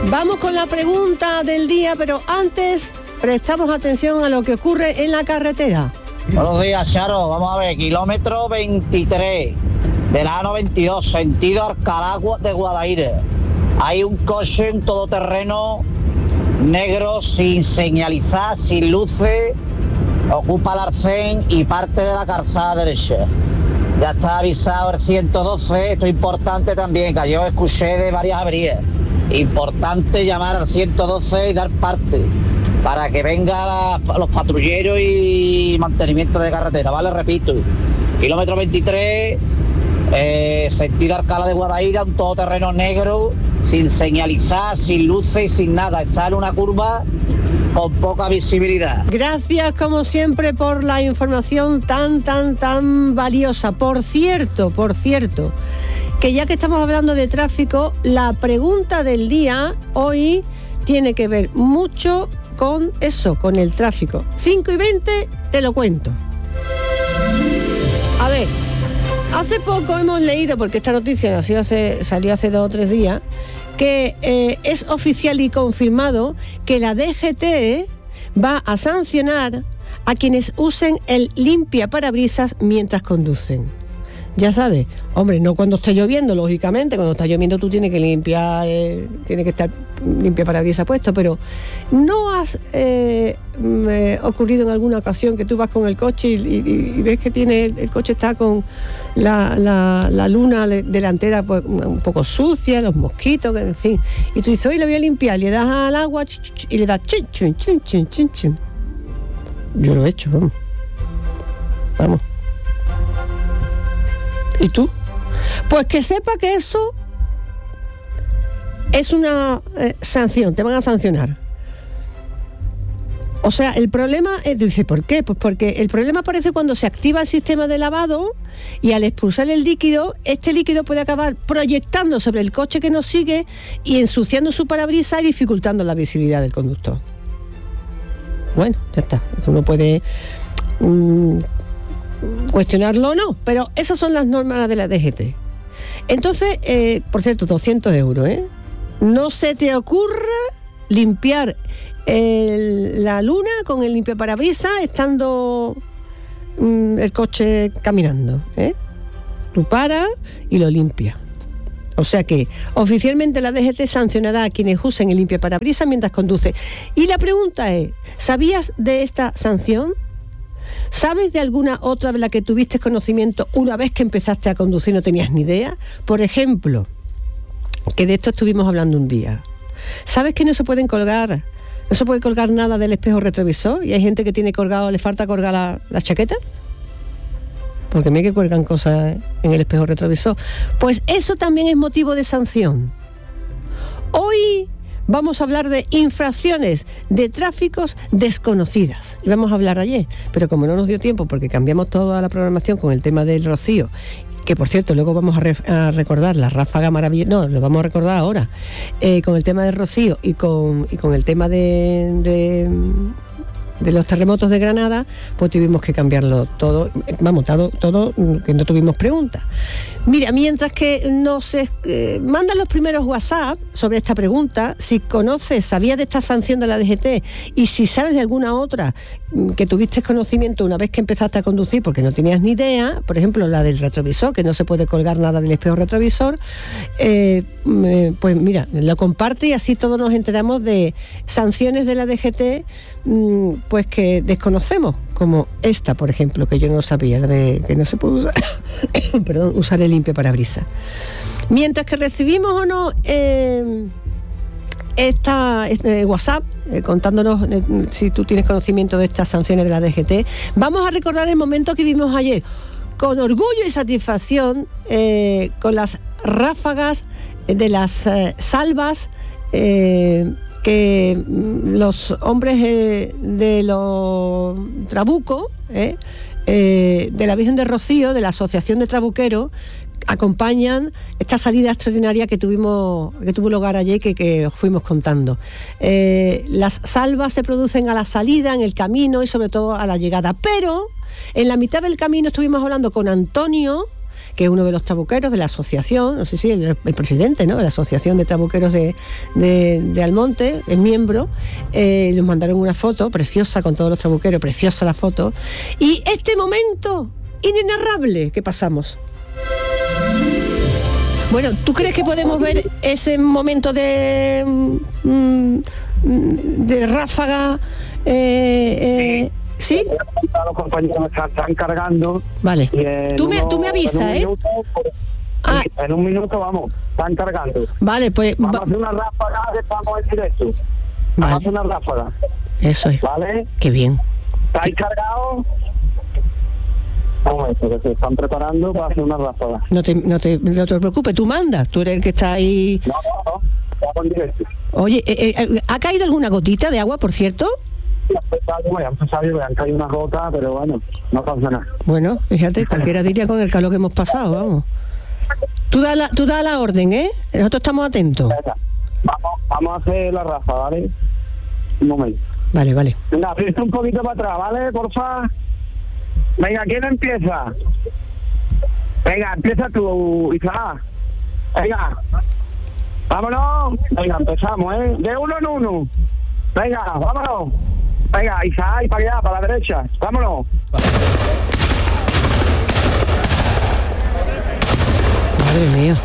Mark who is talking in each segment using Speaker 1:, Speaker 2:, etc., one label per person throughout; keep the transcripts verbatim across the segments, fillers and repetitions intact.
Speaker 1: Vamos con la pregunta del día, pero antes prestamos atención a lo que ocurre en la carretera.
Speaker 2: Buenos días, Charo. Vamos a ver, kilómetro veintitrés de la A noventa y dos, sentido Alcalá de Guadaire. Hay un coche en todoterreno negro, sin señalizar, sin luces, ocupa el arcén y parte de la calzada derecha. Ya está avisado el ciento doce, esto es importante también, que yo escuché de varias averías. Importante llamar al ciento doce y dar parte para que vengan los patrulleros y mantenimiento de carretera, ¿vale? Repito, kilómetro veintitrés, eh, sentido Alcalá de Guadaira, un todoterreno negro, sin señalizar, sin luces y sin nada. Está en una curva con poca visibilidad.
Speaker 1: Gracias, como siempre, por la información tan, tan, tan valiosa. Por cierto, por cierto, que ya que estamos hablando de tráfico, la pregunta del día hoy tiene que ver mucho con eso, con el tráfico. cinco y veinte, te lo cuento. A ver, hace poco hemos leído, porque esta noticia salió hace, salió hace dos o tres días, que eh, es oficial y confirmado que la D G T va a sancionar a quienes usen el limpiaparabrisas mientras conducen. Ya sabes, hombre, no cuando esté lloviendo, lógicamente, cuando está lloviendo tú tienes que limpiar, eh, tiene que estar limpiaparabrisas puesto, pero ¿no has eh, me ocurrido en alguna ocasión que tú vas con el coche y, y, y ves que tiene el, el coche está con la, la, la luna de, delantera pues, un poco sucia, los mosquitos, en fin, y tú dices, hoy le voy a limpiar, le das al agua ch, ch, ch, y le das chin, chin, chin, chin, chin, chin. Yo lo he hecho, vamos. Vamos. ¿Y tú? Pues que sepa que eso es una eh, sanción, te van a sancionar. O sea, el problema es, dice, ¿por qué? Pues porque el problema aparece cuando se activa el sistema de lavado y al expulsar el líquido, este líquido puede acabar proyectando sobre el coche que nos sigue y ensuciando su parabrisas y dificultando la visibilidad del conductor. Bueno, ya está. Uno puede Mmm, cuestionarlo o no, pero esas son las normas de la D G T. Entonces, eh, por cierto, doscientos euros, ¿eh? No se te ocurra limpiar el, la luna con el limpiaparabrisas estando mm, el coche caminando, ¿eh? Tú paras y lo limpias. O sea que oficialmente la D G T sancionará a quienes usen el limpiaparabrisas mientras conduce. Y la pregunta es, ¿sabías de esta sanción? ¿Sabes de alguna otra de la que tuviste conocimiento una vez que empezaste a conducir y no tenías ni idea? Por ejemplo, que de esto estuvimos hablando un día. ¿Sabes que no se pueden colgar, no se puede colgar nada del espejo retrovisor? Y hay gente que tiene colgado, le falta colgar la, la chaqueta. Porque me que cuelgan cosas en el espejo retrovisor. Pues eso también es motivo de sanción. Hoy vamos a hablar de infracciones de tráficos desconocidas. Y vamos a hablar ayer, pero como no nos dio tiempo porque cambiamos toda la programación con el tema del rocío, que por cierto luego vamos a, re- a recordar la ráfaga maravillosa, no, lo vamos a recordar ahora, eh, con el tema del rocío y con, y con el tema de... de de los terremotos de Granada, pues tuvimos que cambiarlo todo, vamos, todo, todo que no tuvimos preguntas. Mira, mientras que nos eh, mandan los primeros WhatsApp sobre esta pregunta, si conoces, sabías de esta sanción de la D G T y si sabes de alguna otra que tuviste conocimiento una vez que empezaste a conducir porque no tenías ni idea, por ejemplo la del retrovisor, que no se puede colgar nada del espejo retrovisor, eh, pues mira, lo comparte y así todos nos enteramos de sanciones de la D G T pues que desconocemos, como esta, por ejemplo, que yo no sabía, de que no se puede usar, perdón, usar el limpiaparabrisas. Mientras que recibimos o no eh, esta este WhatsApp eh, contándonos eh, si tú tienes conocimiento de estas sanciones de la D G T, vamos a recordar el momento que vimos ayer con orgullo y satisfacción eh, con las ráfagas de las eh, salvas eh, que los hombres eh, de los trabucos, eh, eh, de la Virgen de Rocío, de la Asociación de Trabuqueros, acompañan esta salida extraordinaria que tuvimos, que tuvo lugar ayer, que, que os fuimos contando. Eh, las salvas se producen a la salida, en el camino y sobre todo a la llegada, pero en la mitad del camino estuvimos hablando con Antonio, que es uno de los trabuqueros de la asociación, no sé si el, el presidente, ¿no?, de la asociación de trabuqueros de, de, de Almonte, es miembro. Eh, nos mandaron una foto preciosa con todos los trabuqueros, preciosa la foto. Y este momento inenarrable que pasamos. Bueno, ¿tú crees que podemos ver ese momento de mm, de ráfaga? Eh, eh, ¿Sí?
Speaker 3: Los compañeros me están, están cargando.
Speaker 1: Vale. Tú me,
Speaker 3: uno,
Speaker 1: tú me avisas, ¿eh?
Speaker 3: Minuto,
Speaker 1: ah.
Speaker 3: En un minuto, vamos, están cargando.
Speaker 1: Vale, pues...
Speaker 3: Vamos
Speaker 1: va-
Speaker 3: a hacer una ráfaga, que estamos en directo. Vamos
Speaker 1: Vale.
Speaker 3: a hacer una ráfaga.
Speaker 1: Eso es.
Speaker 3: ¿Vale?
Speaker 1: Qué bien.
Speaker 3: ¿Estáis cargados? Un momento, que se están preparando para hacer una ráfaga.
Speaker 1: No te, no te, no te preocupes, tú mandas, tú eres el que está ahí.
Speaker 3: No, no, no, estamos en directo.
Speaker 1: Oye, eh, eh, ¿ha caído alguna gotita de agua, por cierto?
Speaker 3: Ya han empezado, ya han caído unas gotas, pero bueno, no pasa nada.
Speaker 1: Bueno, fíjate, cualquiera diría con el calor que hemos pasado, vamos. Tú da la, tú da la orden, ¿eh? Nosotros estamos atentos.
Speaker 3: Venga, Vamos, vamos a hacer la ráfaga, ¿vale? Un momento.
Speaker 1: Vale, vale.
Speaker 3: Venga, aprieto un poquito para atrás, ¿vale? Porfa. Venga, ¿quién empieza? Venga, empieza tú, Isaac. Venga. Vámonos. Venga, empezamos, ¿eh? De uno en uno. Venga, vámonos. Venga, Isaac, y para allá, para la derecha. Vámonos.
Speaker 1: Madre mía.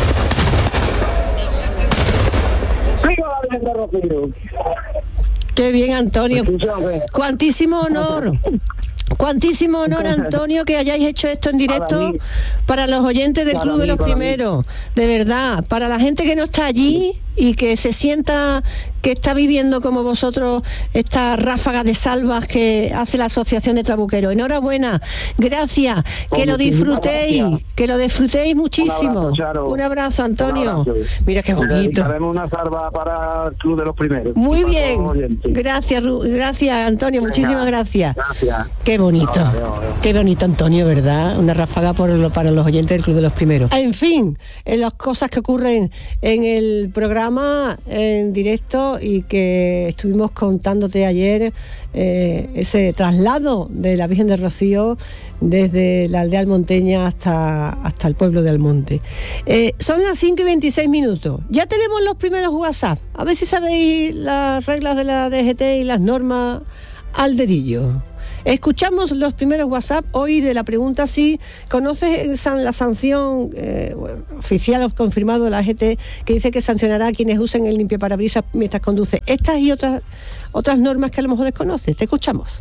Speaker 3: ¡Viva la Virgen de Rocío!
Speaker 1: Qué bien, Antonio.
Speaker 3: Escúchame.
Speaker 1: Cuantísimo honor. Cuantísimo honor, Antonio, que hayáis hecho esto en directo
Speaker 3: Para mí.
Speaker 1: para los oyentes del
Speaker 3: Para
Speaker 1: Club de
Speaker 3: mí,
Speaker 1: los
Speaker 3: para mí.
Speaker 1: Primeros. De verdad, para la gente que no está allí y que se sienta que está viviendo como vosotros esta ráfaga de salvas que hace la Asociación de Trabuqueros. Enhorabuena, gracias, que
Speaker 3: Pues
Speaker 1: lo
Speaker 3: muchísimas
Speaker 1: disfrutéis,
Speaker 3: gracias.
Speaker 1: que lo disfrutéis muchísimo.
Speaker 3: Un abrazo, Charo.
Speaker 1: Un abrazo, Antonio.
Speaker 3: Un abrazo.
Speaker 1: Mira qué
Speaker 3: Le
Speaker 1: bonito.
Speaker 3: dedicaremos una salva para el Club de los Primeros.
Speaker 1: Muy
Speaker 3: Para
Speaker 1: bien,
Speaker 3: todos los oyentes.
Speaker 1: gracias, Ru- gracias, Antonio,
Speaker 3: Venga,
Speaker 1: muchísimas gracias.
Speaker 3: Gracias.
Speaker 1: Qué bonito,
Speaker 3: Adiós, adiós.
Speaker 1: qué bonito, Antonio, ¿verdad? Una ráfaga por lo- para los oyentes del Club de los Primeros. En fin, en las cosas que ocurren en el programa en directo y que estuvimos contándote ayer, eh, ese traslado de la Virgen de Rocío desde la aldea almonteña hasta, hasta el pueblo de Almonte. Eh, son las cinco y veintiséis minutos. Ya tenemos los primeros WhatsApp. A ver si sabéis las reglas de la D G T y las normas al dedillo. Escuchamos los primeros WhatsApp hoy de la pregunta si conoces san- la sanción eh, bueno, oficial o confirmado de la D G T que dice que sancionará a quienes usen el limpiaparabrisas mientras conduce. Estas y otras otras normas que a lo mejor desconoces. Te escuchamos.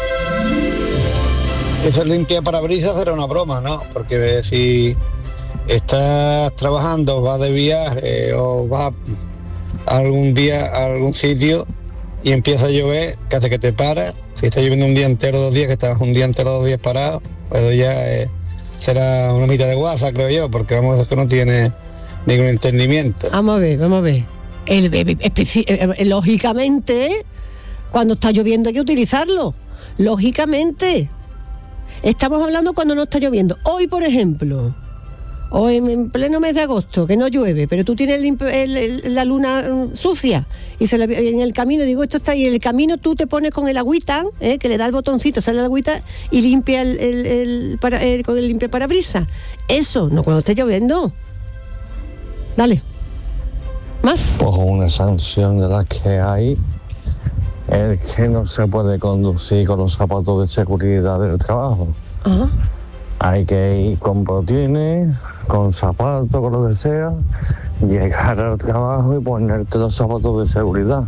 Speaker 4: Eso limpia parabrisas era una broma, ¿no? Porque si estás trabajando, vas de viaje o vas algún día a algún sitio y empieza a llover, que hace que te paras. Si está lloviendo un día entero, dos días, que estás un día entero, dos días parado, pues ya eh, será una mitad de guasa, creo yo, porque vamos, es que no tiene ningún entendimiento.
Speaker 1: Vamos a ver, vamos a ver. El, el- especi- eh, lógicamente, cuando está lloviendo hay que utilizarlo. Lógicamente. Estamos hablando cuando no está lloviendo. Hoy, por ejemplo, o en, en pleno mes de agosto, que no llueve, pero tú tienes el limp- el- el- la luna mm, sucia y se la- en el camino, digo, esto está ahí, en el camino tú te pones con el agüita, eh, que le da el botoncito, sale el agüita y limpia el, el- el para- el- con el limpia parabrisas. Eso, no cuando esté lloviendo. Dale. ¿Más?
Speaker 5: Pues una sanción de las que hay es que no se puede conducir con los zapatos de seguridad del trabajo.
Speaker 1: Ajá.
Speaker 5: Hay que ir con botines, con zapatos, con lo que sea, llegar al trabajo y ponerte los zapatos de seguridad.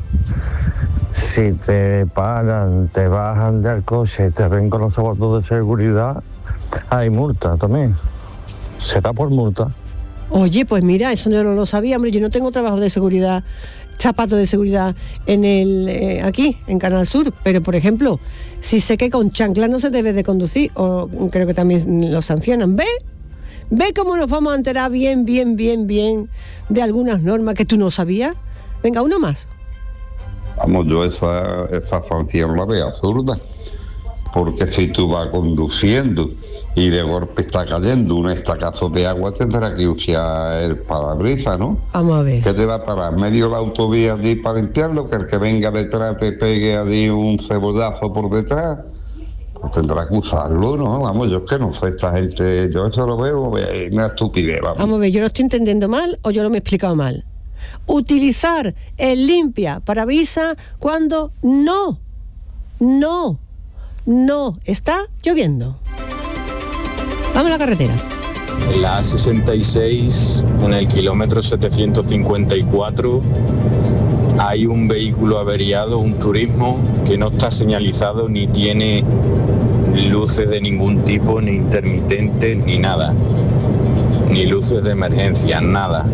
Speaker 5: Si te paran, te bajan del coche y te ven con los zapatos de seguridad, hay multa también. Será por multa.
Speaker 1: Oye, pues mira, eso no lo sabía, hombre, yo no tengo trabajo de seguridad, zapatos de seguridad en el eh, aquí, en Canal Sur, pero por ejemplo, si sé que con chancla no se debe de conducir, o creo que también lo sancionan, ¿ve? ¿Ve cómo nos vamos a enterar bien, bien, bien, bien de algunas normas que tú no sabías? Venga, uno más.
Speaker 6: Vamos, yo esa, esa sanción la veo absurda, porque si tú vas conduciendo y de golpe está cayendo un estacazo de agua, tendrá que usar el parabrisas, ¿no?
Speaker 1: Vamos a ver.
Speaker 6: ¿Qué te va a parar? ¿Medio la autovía allí para limpiarlo? ¿Que el que venga detrás te pegue allí un cebollazo por detrás? Pues tendrá que usarlo, ¿no? Vamos, yo es que no sé, esta gente, yo eso lo veo, eh, una estupidez, vamos.
Speaker 1: Vamos a ver, ¿yo lo estoy entendiendo mal o yo lo me he explicado mal? Utilizar el limpia parabrisas cuando no, no, no está lloviendo. Vamos a la carretera.
Speaker 7: En la A sesenta y seis, en el kilómetro setecientos cincuenta y cuatro, hay un vehículo averiado, un turismo, que no está señalizado ni tiene luces de ningún tipo, ni intermitentes, ni nada. Ni luces de emergencia, nada.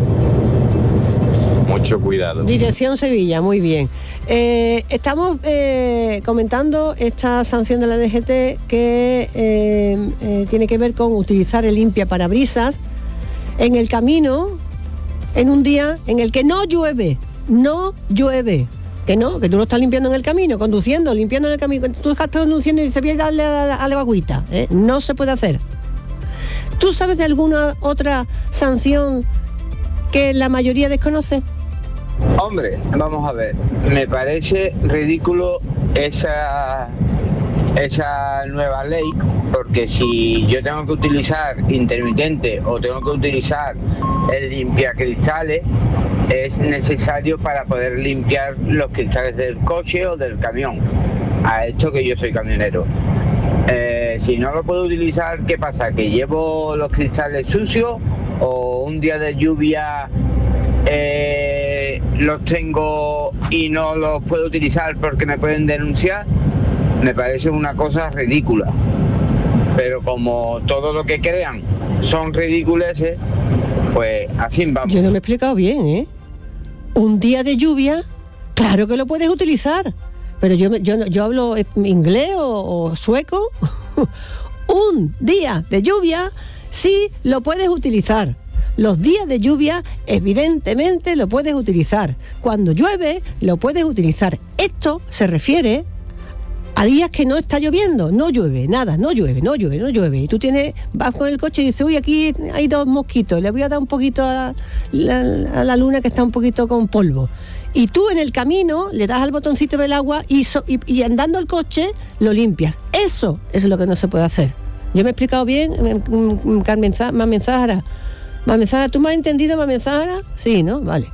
Speaker 7: Mucho cuidado.
Speaker 1: Dirección Sevilla, muy bien. Eh, estamos eh, comentando esta sanción de la D G T que eh, eh, tiene que ver con utilizar el limpia parabrisas en el camino en un día en el que no llueve, no llueve. Que no, que tú lo estás limpiando en el camino, conduciendo, limpiando en el camino. Tú estás conduciendo y se viene a darle a la, a la agüita, ¿eh? No se puede hacer. ¿Tú sabes de alguna otra sanción que la mayoría desconoce?
Speaker 8: Hombre, vamos a ver, me parece ridículo esa, esa nueva ley, porque si yo tengo que utilizar intermitente o tengo que utilizar el limpiacristales, es necesario para poder limpiar los cristales del coche o del camión, a esto que yo soy camionero. Eh, si no lo puedo utilizar, ¿qué pasa? ¿Que llevo los cristales sucios o un día de lluvia eh, los tengo y no los puedo utilizar porque me pueden denunciar? Me parece una cosa ridícula. Pero como todo lo que crean son ridiculeces, pues así vamos.
Speaker 1: Yo no me he explicado bien, ¿eh? Un día de lluvia, claro que lo puedes utilizar. Pero yo, yo, yo hablo inglés o, o sueco. Un día de lluvia, sí lo puedes utilizar. Los días de lluvia, evidentemente, lo puedes utilizar. Cuando llueve, lo puedes utilizar. Esto se refiere a días que no está lloviendo. No llueve, nada, no llueve, no llueve, no llueve. Y tú tienes, vas con el coche y dices, uy, aquí hay dos mosquitos, le voy a dar un poquito a la, a la luna que está un poquito con polvo. Y tú en el camino le das al botoncito del agua y, so, y, y andando el coche lo limpias. Eso es lo que no se puede hacer. ¿Yo me he explicado bien, Carmen Mamen Zahara? Mamen Zahara, ¿tú me has entendido, Mamen Zahara? Sí, ¿no? Vale.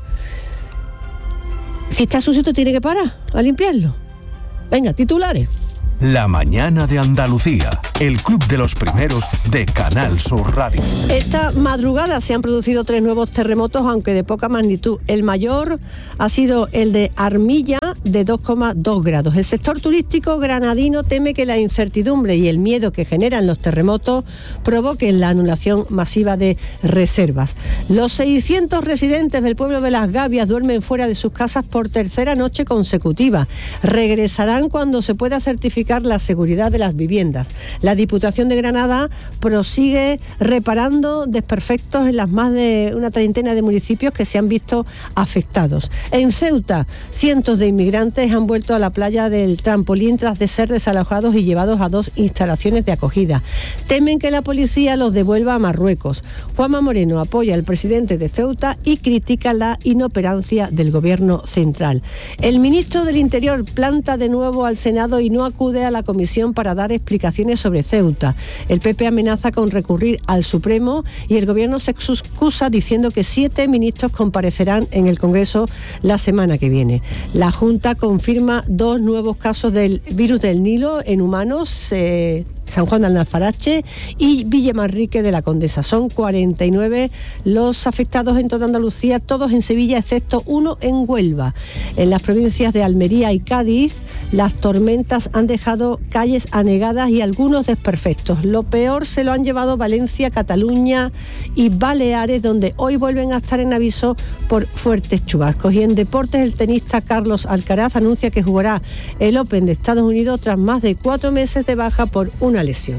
Speaker 1: Si está sucio, tú tienes que parar a limpiarlo. Venga, titulares.
Speaker 9: La mañana de Andalucía, el club de los primeros de Canal Sur Radio.
Speaker 1: Esta madrugada se han producido tres nuevos terremotos, aunque de poca magnitud. El mayor ha sido el de Armilla, de dos coma dos grados. El sector turístico granadino teme que la incertidumbre y el miedo que generan los terremotos provoquen la anulación masiva de reservas. Los seiscientos residentes del pueblo de Las Gavias duermen fuera de sus casas por tercera noche consecutiva. Regresarán cuando se pueda certificar la seguridad de las viviendas. La Diputación de Granada prosigue reparando desperfectos en las más de una treintena de municipios que se han visto afectados. En Ceuta, cientos de inmigrantes han vuelto a la playa del Trampolín tras de ser desalojados y llevados a dos instalaciones de acogida. Temen que la policía los devuelva a Marruecos. Juanma Moreno apoya al presidente de Ceuta y critica la inoperancia del gobierno central. El ministro del Interior planta de nuevo al Senado y no acude a la comisión para dar explicaciones sobre Ceuta. El P P amenaza con recurrir al Supremo y el gobierno se excusa diciendo que siete ministros comparecerán en el Congreso la semana que viene. La Junta confirma dos nuevos casos del virus del Nilo en humanos, eh, San Juan de Alfarache y Villamarrique de la Condesa. Son cuarenta y nueve los afectados en toda Andalucía, todos en Sevilla, excepto uno en Huelva. En las provincias de Almería y Cádiz, las tormentas han dejado calles anegadas y algunos desperfectos. Lo peor se lo han llevado Valencia, Cataluña y Baleares, donde hoy vuelven a estar en aviso por fuertes chubascos. Y en deportes, el tenista Carlos Alcaraz anuncia que jugará el Open de Estados Unidos tras más de cuatro meses de baja por una lesión.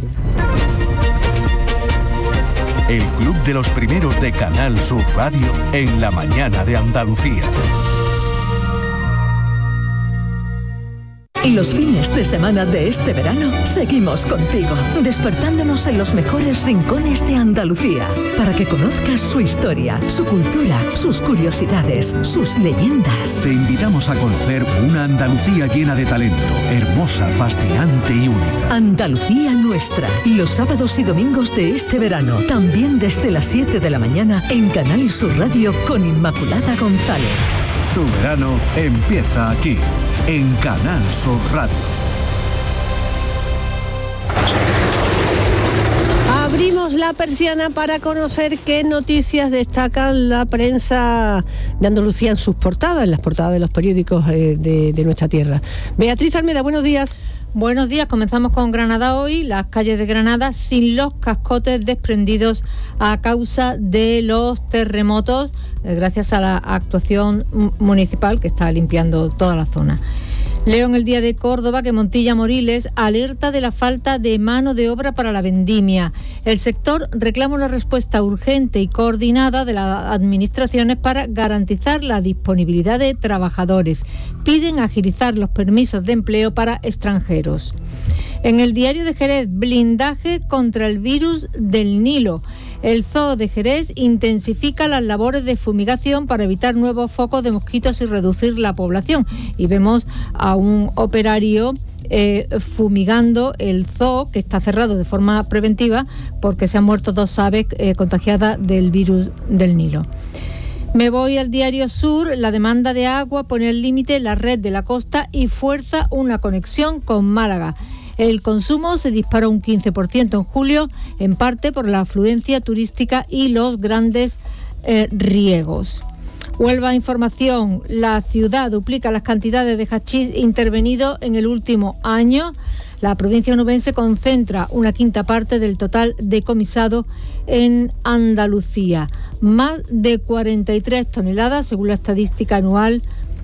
Speaker 9: El club de los primeros de Canal Sur Radio en la mañana de Andalucía.
Speaker 10: Y los fines de semana de este verano seguimos contigo, despertándonos en los mejores rincones de Andalucía, para que conozcas su historia, su cultura, sus curiosidades, sus leyendas.
Speaker 9: Te invitamos a conocer una Andalucía llena de talento, hermosa, fascinante y única.
Speaker 10: Andalucía nuestra, los sábados y domingos de este verano, también desde las siete de la mañana en Canal Sur Radio con Inmaculada González.
Speaker 9: Tu verano empieza aquí, en Canal Sur Radio.
Speaker 1: Abrimos la persiana para conocer qué noticias destacan la prensa de Andalucía en sus portadas, en las portadas de los periódicos eh, de, de nuestra tierra. Beatriz Almeda, buenos días.
Speaker 11: Buenos días, comenzamos con Granada hoy. Las calles de Granada sin los cascotes desprendidos a causa de los terremotos, eh, gracias a la actuación municipal que está limpiando toda la zona. Leo en el Día de Córdoba que Montilla Moriles alerta de la falta de mano de obra para la vendimia. El sector reclama una respuesta urgente y coordinada de las administraciones para garantizar la disponibilidad de trabajadores. Piden agilizar los permisos de empleo para extranjeros. En el Diario de Jerez, blindaje contra el virus del Nilo. El Zoo de Jerez intensifica las labores de fumigación para evitar nuevos focos de mosquitos y reducir la población. Y vemos a un operario eh, fumigando el zoo, que está cerrado de forma preventiva porque se han muerto dos aves eh, contagiadas del virus del Nilo. Me voy al Diario Sur. La demanda de agua pone al límite la red de la costa y fuerza una conexión con Málaga. El consumo se disparó un quince por ciento en julio, en parte por la afluencia turística y los grandes eh, riegos. Huelva Información. La ciudad duplica las cantidades de hachís intervenido en el último año. La provincia onubense concentra una quinta parte del total decomisado en Andalucía. Más de cuarenta y tres toneladas, según la estadística anual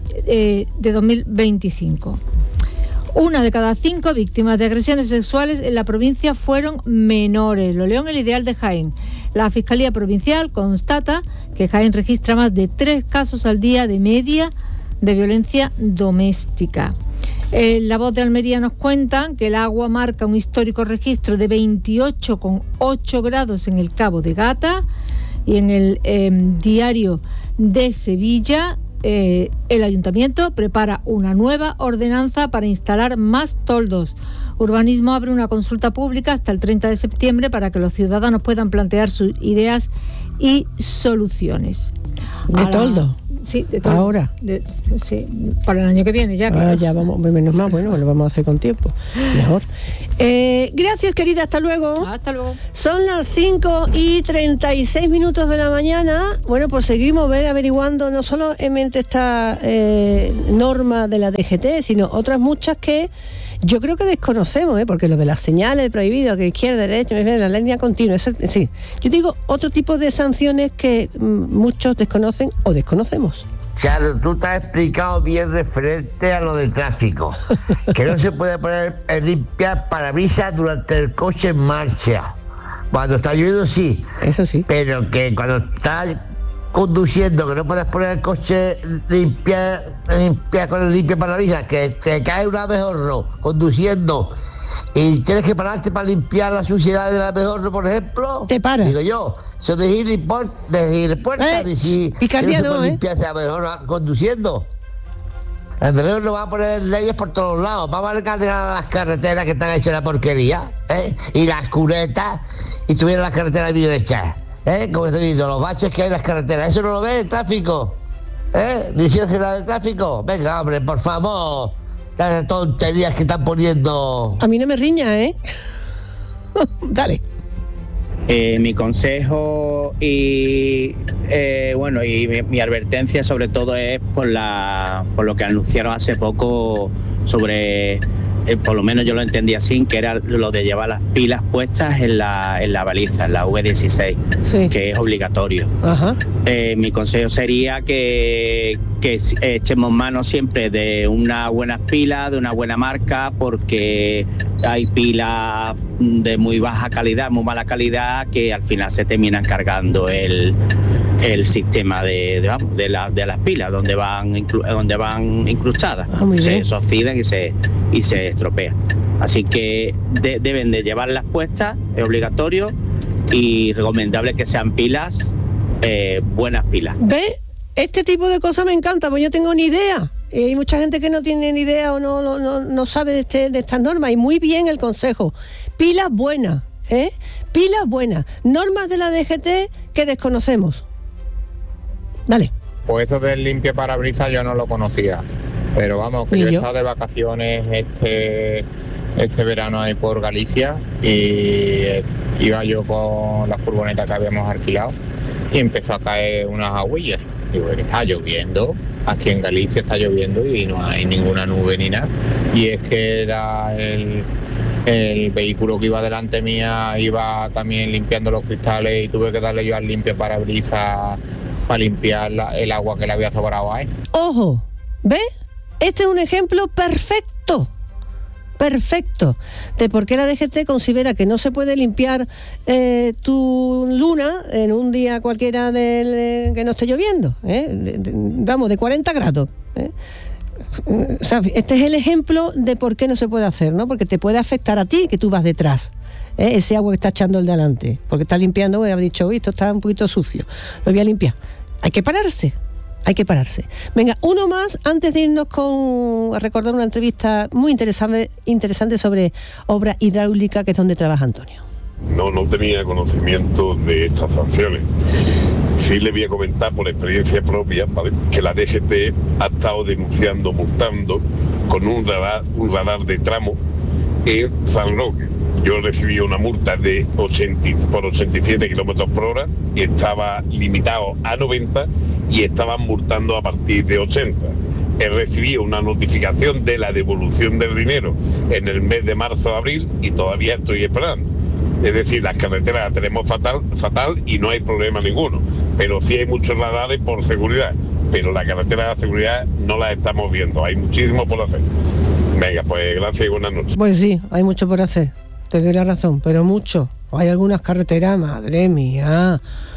Speaker 11: eh, de dos mil veinticinco. Una de cada cinco víctimas de agresiones sexuales en la provincia fueron menores. Lo leo en el Ideal de Jaén. La Fiscalía Provincial constata que Jaén registra más de tres casos al día de media de violencia doméstica. En La Voz de Almería nos cuentan que el agua marca un histórico registro de veintiocho coma ocho grados en el Cabo de Gata. Y en el eh, Diario de Sevilla, Eh, el Ayuntamiento prepara una nueva ordenanza para instalar más toldos. Urbanismo abre una consulta pública hasta el treinta de septiembre para que los ciudadanos puedan plantear sus ideas y soluciones.
Speaker 1: ¿De toldo?
Speaker 11: Sí, de toldo.
Speaker 1: Ahora.
Speaker 11: De, sí, para el año que viene ya.
Speaker 1: Ah,
Speaker 11: claro.
Speaker 1: ya vamos, menos mal, bueno, lo vamos a hacer con tiempo. Mejor. Eh, gracias, querida, hasta luego.
Speaker 11: Hasta luego.
Speaker 1: Son las cinco y treinta y seis minutos de la mañana. Bueno, pues seguimos ver, averiguando no solamente esta eh, norma de la D G T, sino otras muchas que yo creo que desconocemos, ¿eh? Porque lo de las señales prohibido, que izquierda, derecha, la línea continua, eso, sí. Yo digo otro tipo de sanciones que mm, muchos desconocen o desconocemos.
Speaker 12: Charo, tú te has explicado bien referente a lo del tráfico, que no se puede poner a limpiar parabrisas durante el coche en marcha. Cuando está lloviendo sí,
Speaker 1: eso sí,
Speaker 12: pero que cuando estás conduciendo, que no puedes poner el coche limpia, limpia con el limpia parabrisas, que te cae un abejorro conduciendo y tienes que pararte para limpiar la suciedad del abejorro, por ejemplo.
Speaker 1: Te para.
Speaker 12: Digo yo, eso de ir de puerta,
Speaker 1: eh,
Speaker 12: de si
Speaker 1: picardía no,
Speaker 12: no,
Speaker 1: ¿eh?
Speaker 12: limpiar ese abejorro conduciendo. Andrés nos va a poner leyes por todos lados. Vamos a recargar las carreteras que están hechas la porquería, ¿eh? Y las cunetas, y tuvieran las carreteras bien hechas, ¿eh? Como estoy diciendo, los baches que hay en las carreteras. ¿Eso no lo ve el tráfico? ¿Eh? Dirección General del Tráfico. Venga, hombre, por favor. Las tonterías que están poniendo.
Speaker 1: A mí no me riña, ¿eh? Dale.
Speaker 13: Eh, mi consejo y eh, bueno y mi, mi advertencia sobre todo es por la por lo que anunciaron hace poco sobre eh, por lo menos yo lo entendí así, que era lo de llevar las pilas puestas en la en la baliza, en la V dieciséis, sí, que es obligatorio.
Speaker 1: Ajá.
Speaker 13: Eh, mi consejo sería que, que echemos mano siempre de unas buenas pilas, de una buena marca, porque hay pilas de muy baja calidad, muy mala calidad, que al final se terminan cargando el, el sistema de, de, vamos, de, la, de las pilas donde van inclu, donde van incrustadas.
Speaker 1: Ah, se,
Speaker 13: se oxidan y se, y se estropean. Así que de, deben de llevarlas puestas, es obligatorio, y recomendable que sean pilas, eh, buenas pilas.
Speaker 1: ¿Ve? Este tipo de cosas me encanta, pues yo tengo ni idea. Y hay mucha gente que no tiene ni idea o no, no, no, no sabe de, este, de estas normas. Y muy bien el consejo. Pilas buenas, ¿eh? Pilas buenas. Normas de la D G T que desconocemos. Dale.
Speaker 14: Pues eso del limpia parabrisas yo no lo conocía. Pero vamos, que yo, yo he estado de vacaciones este, este verano ahí por Galicia y iba yo con la furgoneta que habíamos alquilado y empezó a caer unas agüillas. Digo, que está lloviendo, aquí en Galicia está lloviendo y no hay ninguna nube ni nada. Y es que era el, el vehículo que iba delante mía, iba también limpiando los cristales y tuve que darle yo al limpia parabrisas para limpiar la, el agua que le había sobrado ahí.
Speaker 1: ¡Ojo! ¿Ves? Este es un ejemplo perfecto. Perfecto, de por qué la D G T considera que no se puede limpiar eh, tu luna en un día cualquiera de, de, que no esté lloviendo, ¿eh? de, de, vamos, de cuarenta grados. ¿eh? O sea, este es el ejemplo de por qué no se puede hacer, ¿no? Porque te puede afectar a ti, que tú vas detrás, ¿eh? ese agua que está echando el de delante, porque está limpiando, y ha dicho, uy, esto está un poquito sucio, lo voy a limpiar. Hay que pararse. Hay que pararse. Venga, uno más antes de irnos con a recordar una entrevista muy interesante, interesante sobre obra hidráulica, que es donde trabaja Antonio.
Speaker 15: No, no tenía conocimiento de estas sanciones. Sí le voy a comentar por experiencia propia, ¿vale?, que la D G T ha estado denunciando, multando con un radar, un radar de tramo en San Roque. Yo recibí una multa de ochenta por ochenta y siete kilómetros por hora y estaba limitado a noventa y estaban multando a partir de ochenta. He recibido una notificación de la devolución del dinero en el mes de marzo o abril y todavía estoy esperando. Es decir, las carreteras las tenemos fatal, fatal y no hay problema ninguno. Pero sí hay muchos radares por seguridad. Pero la carretera de la seguridad no la estamos viendo. Hay muchísimo por hacer. Venga, pues gracias y buenas noches.
Speaker 1: Pues sí, hay mucho por hacer. Te doy la razón, pero mucho. Hay algunas carreteras, madre mía.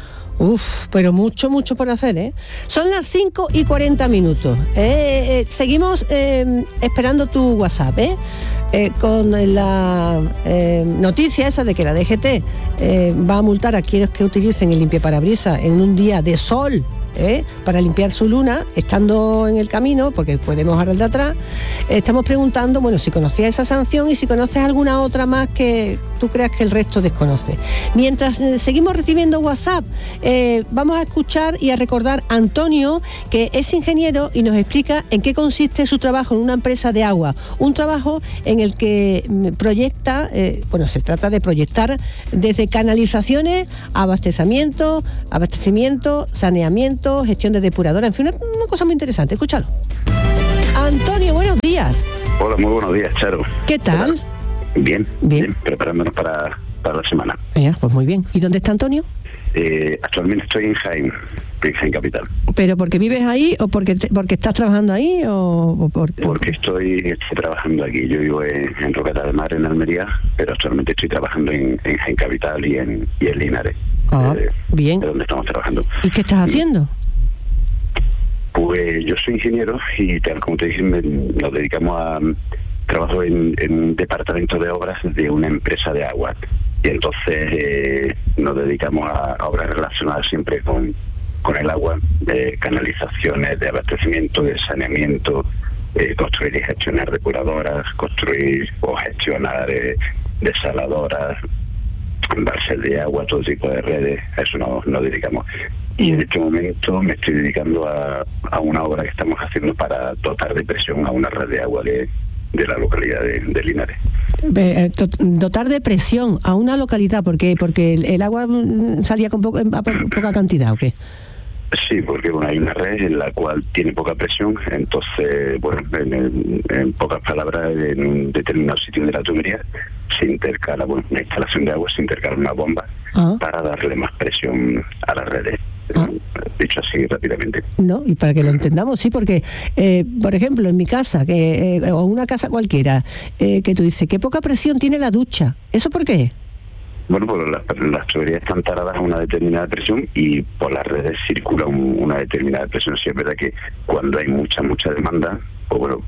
Speaker 1: Uf, pero mucho, mucho por hacer, ¿eh? Son las cinco y cuarenta minutos. ¿eh? Eh, seguimos eh, esperando tu WhatsApp, ¿eh? Eh, con la eh, noticia esa de que la D G T eh, va a multar a quienes que utilicen el limpiaparabrisas en un día de sol, ¿eh? para limpiar su luna, estando en el camino, porque puede mojar el de atrás. Eh, estamos preguntando, bueno, si conocías esa sanción y si conoces alguna otra más que tú creas que el resto desconoce. Mientras eh, seguimos recibiendo WhatsApp, eh, vamos a escuchar y a recordar a Antonio, que es ingeniero y nos explica en qué consiste su trabajo en una empresa de agua. Un trabajo en el que proyecta, eh, bueno, se trata de proyectar desde canalizaciones, abastecimiento, abastecimiento, saneamiento, gestión de depuradora, en fin, una, una cosa muy interesante. Escúchalo. Antonio, buenos días.
Speaker 16: Hola, muy buenos días, Charo.
Speaker 1: ¿Qué tal?
Speaker 16: Bien,
Speaker 1: bien,
Speaker 16: bien, preparándonos para, para la semana.
Speaker 1: Ya, pues muy bien. ¿Y dónde está Antonio?
Speaker 16: Eh, actualmente estoy en Jaén, en Jaén Capital.
Speaker 1: ¿Pero porque vives ahí o porque te, porque estás trabajando ahí o, o porque...
Speaker 16: Porque estoy, estoy trabajando aquí. Yo vivo en, en Rocata del Mar, en Almería, pero actualmente estoy trabajando en, en Jaén Capital y en, y en Linares.
Speaker 1: Ah,
Speaker 16: eh,
Speaker 1: bien.
Speaker 16: De donde estamos trabajando.
Speaker 1: ¿Y qué estás haciendo?
Speaker 16: Pues yo soy ingeniero y, tal como te dije, me, nos dedicamos a... Trabajo en, en un departamento de obras de una empresa de agua. Y entonces eh, nos dedicamos a, a obras relacionadas siempre con, con el agua, de canalizaciones, de abastecimiento, de saneamiento, eh, construir y gestionar depuradoras, construir o gestionar eh, desaladoras, embalses de agua, todo tipo de redes. A eso nos, nos dedicamos. Y en este momento me estoy dedicando a, a una obra que estamos haciendo para dotar de presión a una red de agua de, de la localidad de, de Linares.
Speaker 1: Dotar de presión a una localidad, ¿por qué? ¿Porque el, el agua salía con poco, a poca cantidad o qué?
Speaker 16: Sí, porque bueno, hay una red en la cual tiene poca presión, entonces, bueno, en, en, en pocas palabras, en un determinado sitio de la tubería se intercala, bueno, una instalación de agua, se intercala una bomba ah. para darle más presión a las redes.
Speaker 1: Ah.
Speaker 16: Dicho así rápidamente.
Speaker 1: No, y para que lo entendamos, sí, porque, eh, por ejemplo, en mi casa, que eh, o una casa cualquiera, eh, que tú dices, qué poca presión tiene la ducha. ¿Eso por qué?
Speaker 16: Bueno, pues las, las tuberías están taradas a una determinada presión y por las redes circula un, una determinada presión. Sí, es verdad que cuando hay mucha, mucha demanda, pues bueno,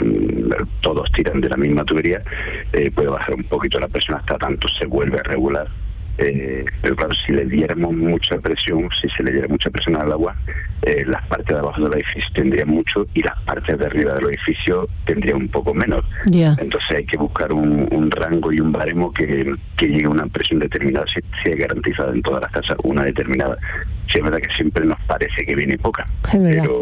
Speaker 16: todos tiran de la misma tubería, eh, puede bajar un poquito la presión hasta tanto se vuelve a regular. Eh, pero claro, si le diéramos mucha presión, si se le diera mucha presión al agua, eh, las partes de abajo del edificio tendrían mucho y las partes de arriba del edificio tendrían un poco menos.
Speaker 1: Yeah.
Speaker 16: Entonces hay que buscar un, un rango y un baremo que, que llegue a una presión determinada, si, si hay garantizada en todas las casas una determinada. Sí, es verdad que siempre nos parece que viene poca, pero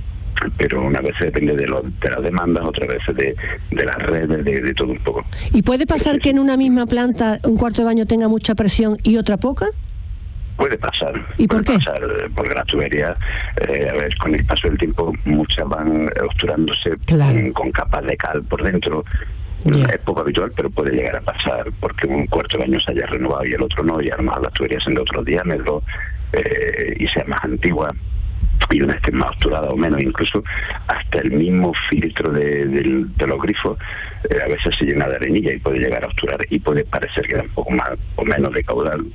Speaker 16: pero una vez depende de, lo, de las demandas, otras veces de, de las redes, de, de todo un poco.
Speaker 1: ¿Y puede pasar que en una misma planta un cuarto de baño tenga mucha presión y otra poca?
Speaker 16: Puede pasar.
Speaker 1: ¿Y por qué?
Speaker 16: Pasar, porque las tuberías, eh, a ver, con el paso del tiempo, muchas van obturándose
Speaker 1: claro.
Speaker 16: con, con capas de cal por dentro. Yeah. Es poco habitual, pero puede llegar a pasar porque un cuarto de baño se haya renovado y el otro no, y además las tuberías son de otro diámetro eh, y sea más antigua. Y una esté más obturada o menos, incluso hasta el mismo filtro de, de, de los grifos eh, a veces se llena de arenilla y puede llegar a obturar y puede parecer que da un poco más o menos de caudal.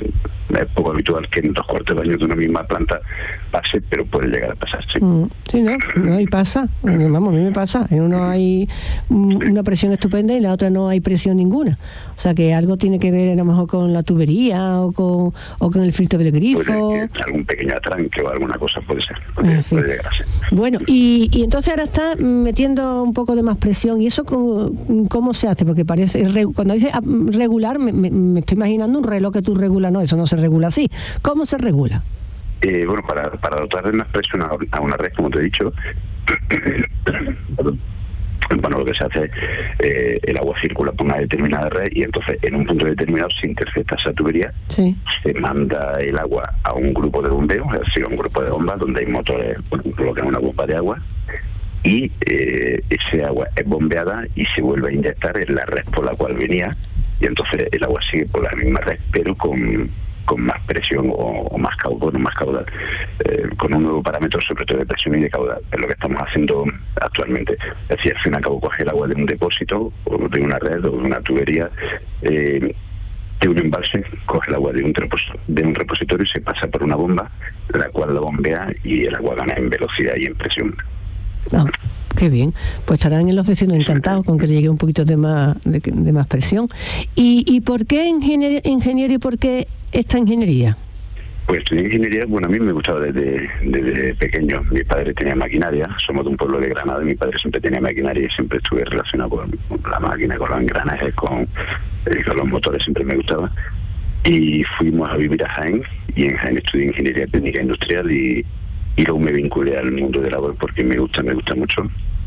Speaker 16: Es poco habitual que en dos cuartos de baño de una misma planta pase, pero puede llegar a pasar, sí.
Speaker 1: Mm, sí, no, no, y pasa, vamos, a mí me pasa, en uno hay una presión estupenda y en la otra no hay presión ninguna, o sea que algo tiene que ver a lo mejor con la tubería o con, o con el filtro del grifo.
Speaker 16: Puede que algún pequeño atranque o alguna cosa puede ser, puede,
Speaker 1: en fin.
Speaker 16: puede llegar a ser.
Speaker 1: Bueno, y, y entonces ahora está metiendo un poco de más presión, ¿y eso cómo, cómo se hace? Porque parece, cuando dice regular, me, me, me estoy imaginando un reloj que tú regulas, no, eso no se regula así. ¿Cómo se regula?
Speaker 16: Eh, bueno, para, para dotar de más presión a, a una red, como te he dicho, bueno, lo que se hace, eh, el agua circula por una determinada red y entonces en un punto determinado se intercepta esa tubería,
Speaker 1: sí.
Speaker 16: se manda el agua a un grupo de bombeo, es decir, a un grupo de bombas donde hay motores, bueno, colocan una bomba de agua y eh, ese agua es bombeada y se vuelve a inyectar en la red por la cual venía y entonces el agua sigue por la misma red pero con con más presión o, o más caudal, más caudal eh, con un nuevo parámetro sobre todo de presión y de caudal. Es lo que estamos haciendo actualmente. Es decir, al fin y al cabo coger el agua de un depósito o de una red o de una tubería eh, de un embalse, coge el agua de un, repos- de un repositorio y se pasa por una bomba, la cual la bombea y el agua gana en velocidad y en presión.
Speaker 1: No. Qué bien, pues estarán en los vecinos encantados con que le llegue un poquito de más de, de más presión. ¿Y, y por qué ingeniero, ingeniero y por qué esta ingeniería?
Speaker 16: Pues estudié ingeniería, bueno, a mí me gustaba desde, desde pequeño. Mi padre tenía maquinaria, somos de un pueblo de Granada, y mi padre siempre tenía maquinaria y siempre estuve relacionado con, con la máquina, con los engranajes, con, eh, con los motores, siempre me gustaba. Y fuimos a vivir a Jaén, y en Jaén estudié ingeniería técnica industrial y y luego me vinculé al mundo de la labor porque me gusta, me gusta mucho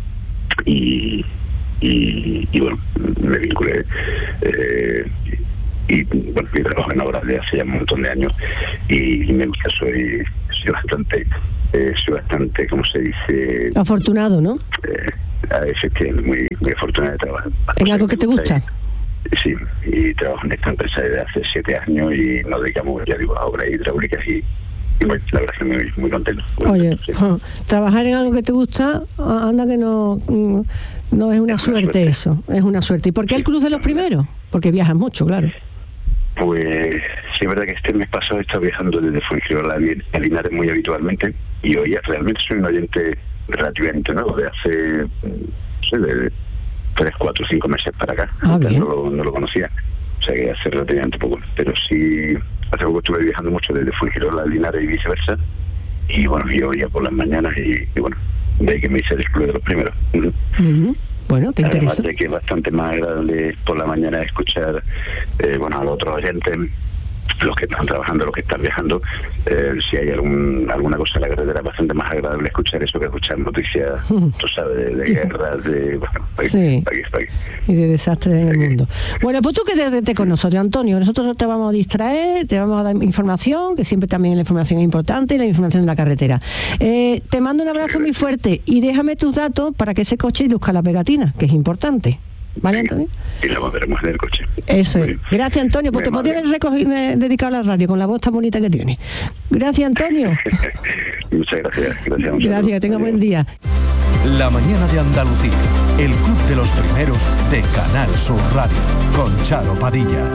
Speaker 16: y, y, y bueno, me vinculé eh, y bueno, yo trabajo en obras de hace ya un montón de años y, y me gusta, soy, soy bastante, eh, soy bastante, ¿cómo se dice?
Speaker 1: Afortunado, ¿no?
Speaker 16: Eh, efectivamente, muy, muy afortunado de trabajar.
Speaker 1: ¿En algo que te gusta?
Speaker 16: Y, sí, y trabajo en esta empresa desde hace siete años y nos dedicamos, ya digo, a obras hidráulicas y Y bueno, la verdad es que muy, muy contento. Muy
Speaker 1: Oye,
Speaker 16: contento, sí.
Speaker 1: Trabajar en algo que te gusta, anda que no, no es una, es suerte, una suerte eso, es una suerte. ¿Y por qué el Club de los Primeros? Porque viajas mucho, claro.
Speaker 16: Pues sí, es verdad que este mes pasado he estado viajando desde Fuengirola a Linares muy habitualmente y hoy realmente soy un oyente relativamente nuevo, de hace, no sé, de tres, cuatro, cinco meses para acá.
Speaker 1: Ah, bien.
Speaker 16: No lo, no lo conocía, o sea que hace relativamente poco, pero sí. Hace poco estuve viajando mucho desde Fuengirola a Linares y viceversa. Y bueno, yo oía por las mañanas y, y bueno, de ahí que me hice el Club de los Primeros. Uh-huh.
Speaker 1: Uh-huh. Bueno, ¿te interesa?
Speaker 16: Además de que es bastante más agradable por la mañana escuchar eh, bueno, a los otros oyentes, los que están trabajando, los que están viajando. Eh, si hay algún, alguna cosa en la carretera, es bastante más agradable escuchar eso que escuchar noticias, uh-huh. tú sabes, de, de guerras, de... Bueno, pa
Speaker 1: sí.
Speaker 16: pa aquí, pa aquí.
Speaker 1: Y de desastres en el mundo. Bueno, pues tú quédate con nosotros, Antonio. Nosotros te vamos a distraer, te vamos a dar información, que siempre también la información es importante, y la información de la carretera. Eh, te mando un abrazo muy fuerte y déjame tus datos para que ese coche luzca la pegatina, que es importante. ¿Vale, Antonio?
Speaker 16: Y la volveremos en el coche.
Speaker 1: Eso es. Gracias, Antonio, pues te podía haber recogido, eh, dedicado a la radio con la voz tan bonita que tiene. Gracias, Antonio.
Speaker 16: Muchas gracias. Gracias, un
Speaker 1: Gracias, que tenga buen día.
Speaker 9: La mañana de Andalucía, el club de los primeros de Canal Sur Radio, con Charo Padilla.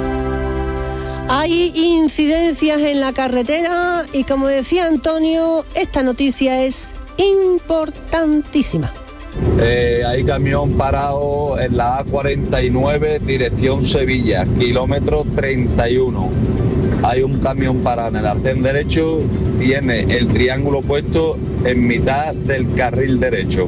Speaker 1: Hay incidencias en la carretera y, como decía Antonio, esta noticia es importantísima.
Speaker 17: Eh, hay camión parado en la A cuarenta y nueve, dirección Sevilla, kilómetro treinta y uno. Hay un camión parado en el arcén derecho, tiene el triángulo puesto en mitad del carril derecho.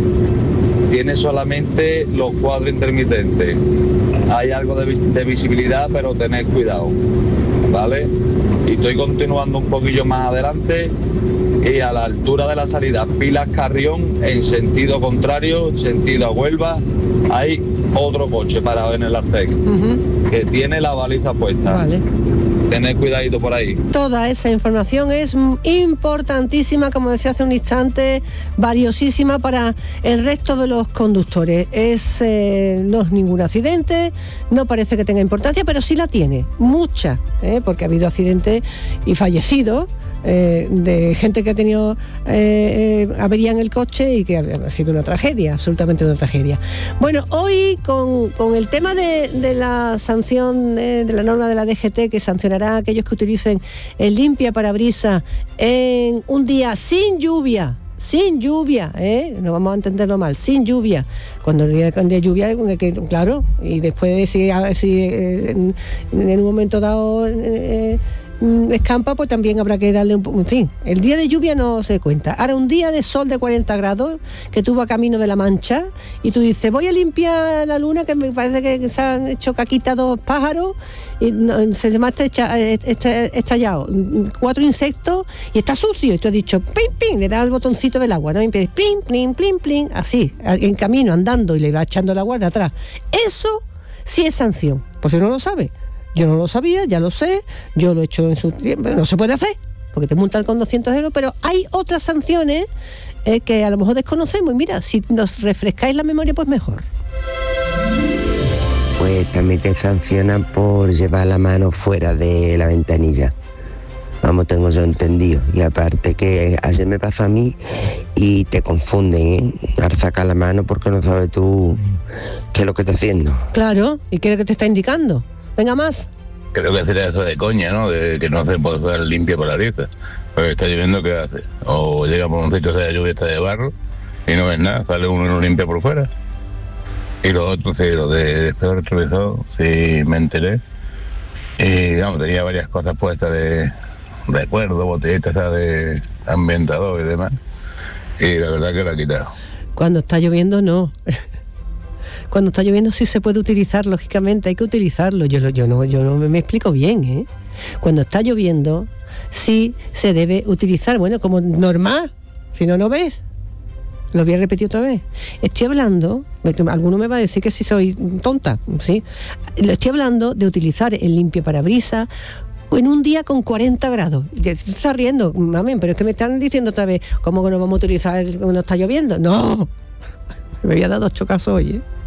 Speaker 17: Tiene solamente los cuadros intermitentes. Hay algo de, de visibilidad, pero tened cuidado, ¿vale? Y estoy continuando un poquillo más adelante y a la altura de la salida Pilas Carrión, en sentido contrario, sentido a Huelva, hay otro coche parado en el arcén, uh-huh, que tiene la baliza puesta.
Speaker 1: Vale.
Speaker 17: Tened cuidadito por ahí.
Speaker 1: Toda esa información es importantísima, como decía hace un instante, valiosísima para el resto de los conductores. Es, eh, no es ningún accidente, no parece que tenga importancia, pero sí la tiene, mucha, ¿eh? Porque ha habido accidentes y fallecidos. Eh, de gente que ha tenido eh, eh, avería en el coche y que ha, ha sido una tragedia, absolutamente una tragedia. Bueno, hoy con, con el tema de, de la sanción, eh, de la norma de la D G T que sancionará a aquellos que utilicen el limpia parabrisas en un día sin lluvia, sin lluvia, ¿eh? No vamos a entenderlo mal, sin lluvia. Cuando el día de lluvia, que, claro, y después si, si eh, en, en un momento dado... Eh, escampa, pues también habrá que darle un... En fin, el día de lluvia no se cuenta. Ahora, un día de sol de cuarenta grados, que tú vas camino de la Mancha, y tú dices, voy a limpiar la luna, que me parece que se han hecho caquita dos pájaros, y no, se me ha estallado cuatro insectos, y está sucio, y tú has dicho, pim, pim, le das el botoncito del agua, ¿no? Y empiezas, pim, plim, plim, plim, así, en camino, andando, y le va echando el agua de atrás. Eso sí es sanción, pues si no lo sabe. Yo no lo sabía, ya lo sé, yo lo he hecho en su tiempo, no se puede hacer, porque te multan con doscientos euros, pero hay otras sanciones eh, que a lo mejor desconocemos, y mira, si nos refrescáis la memoria, pues mejor.
Speaker 18: Pues también te sancionan por llevar la mano fuera de la ventanilla. Vamos, tengo yo entendido. Y aparte que ayer me pasó a mí y te confunden, ¿eh? Al sacar la mano porque no sabes tú qué es lo que está haciendo.
Speaker 1: Claro, ¿y qué es lo que te está indicando? Venga más.
Speaker 19: Creo que sería eso de coña, ¿no? De que no se puede usar limpia por la riza. Porque está lloviendo, ¿qué hace? O llega por un sitio de lluvia, está de barro, y no ves nada, sale uno y lo limpia por fuera. Y lo otro, sí, lo de espejo retrovisor, sí me enteré. Y, digamos, tenía varias cosas puestas de recuerdo, botellitas de ambientador y demás. Y la verdad que la he quitado.
Speaker 1: Cuando está lloviendo, no. Cuando está lloviendo sí se puede utilizar, lógicamente, hay que utilizarlo. Yo, yo no, yo no me, me explico bien, ¿eh? Cuando está lloviendo sí se debe utilizar, bueno, como normal, si no, no ves. Lo voy a repetir otra vez. Estoy hablando, alguno me va a decir que si soy tonta, ¿sí? Lo estoy hablando de utilizar el limpia-parabrisas en un día con cuarenta grados. Ya se está riendo, mami, pero es que me están diciendo otra vez, ¿cómo que no vamos a utilizar cuando está lloviendo? No, me voy a dar dos chocazos hoy, ¿eh?